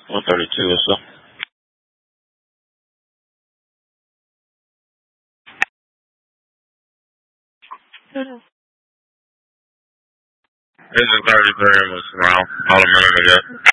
132 or so. This is 33 was around about a minute ago.